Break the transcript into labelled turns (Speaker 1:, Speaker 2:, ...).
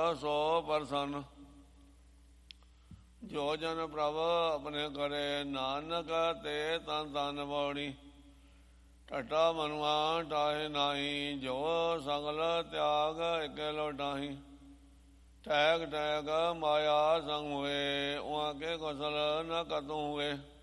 Speaker 1: ਸੋ ਪ੍ਰਸੰਨ। ਜੋ ਜਨ ਪ੍ਰਭ ਆਪਣੇ ਕਰੇ ਨਾਨਕ ਤੇ ਤਨ ਤਨ ਬਉਣੀ। ਟਟਾ ਮਨੁਆ ਟਾਹੇ ਨਾਹੀ ਜੋ ਸਗਲ ਤਿਆਗ ਇਕੇ ਲੋਟਾਹੀ। ਠੈਕ ਠੈਕ ਮਾਇਆ ਸੰਗ ਹੋਏ ਉਹਾਂ ਕੇ ਕੁਸਲ ਨ ਕਤੋਂ ਹੋਏ।